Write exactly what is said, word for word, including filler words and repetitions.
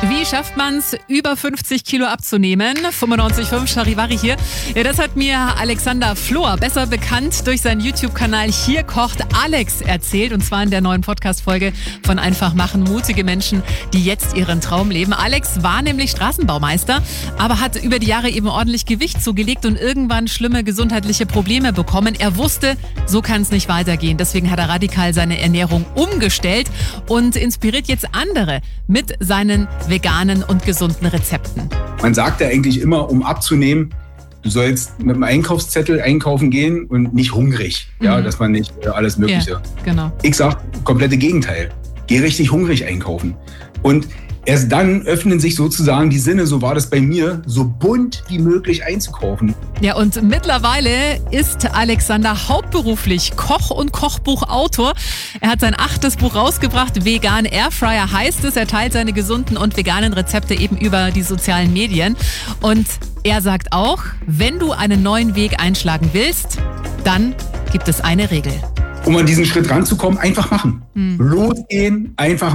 Wie schafft man es, über fünfzig Kilo abzunehmen? fünfundneunzig Komma fünf Charivari hier. Ja, das hat mir Alexander Flohr, besser bekannt durch seinen YouTube-Kanal Hier kocht Alex, erzählt. Und zwar in der neuen Podcast-Folge von Einfach machen. Mutige Menschen, die jetzt ihren Traum leben. Alex war nämlich Straßenbaumeister, aber hat über die Jahre eben ordentlich Gewicht zugelegt und irgendwann schlimme gesundheitliche Probleme bekommen. Er wusste, so kann es nicht weitergehen. Deswegen hat er radikal seine Ernährung umgestellt und inspiriert jetzt andere mit seinen veganen und gesunden Rezepten. Man sagt ja eigentlich immer, um abzunehmen, du sollst mit einem Einkaufszettel einkaufen gehen und nicht hungrig. Mhm. Ja, dass man nicht äh, alles Mögliche. Ja, genau. Ich sag, komplette Gegenteil. Geh richtig hungrig einkaufen. Und erst dann öffnen sich sozusagen die Sinne, so war das bei mir, so bunt wie möglich einzukaufen. Ja, und mittlerweile ist Alexander hauptberuflich Koch und Kochbuchautor. Er hat sein achtes Buch rausgebracht, Vegan Airfryer heißt es. Er teilt seine gesunden und veganen Rezepte eben über die sozialen Medien. Und er sagt auch, wenn du einen neuen Weg einschlagen willst, dann gibt es eine Regel. Um an diesen Schritt ranzukommen, einfach machen. Hm. Losgehen, einfach